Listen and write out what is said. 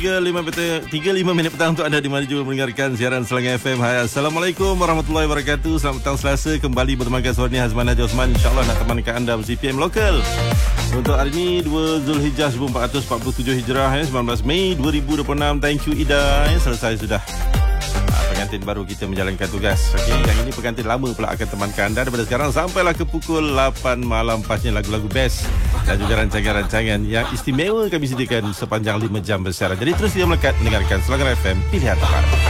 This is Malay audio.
35 minit petang untuk anda di mana juga mendengarkan siaran Selangor FM. Hai, Assalamualaikum warahmatullahi wabarakatuh. Selamat petang Selasa, kembali bertemankan Suhani Hazman Haji Osman. InsyaAllah nak temankan anda CPM Lokal. Untuk hari ini 2 Zulhijjah 1447 Hijrah, 19 Mei 2026. Thank you Ida. Selesai sudah pengantin baru kita menjalankan tugas. Okey, yang ini pengantin lama pula akan temankan anda daripada sekarang sampailah ke pukul 8 malam. Pasnya lagu-lagu best dan juga rancangan-rancangan yang istimewa kami sediakan sepanjang 5 jam bersiaran. Jadi terus dia melekat mendengarkan Selangor FM Pilihan Tepat.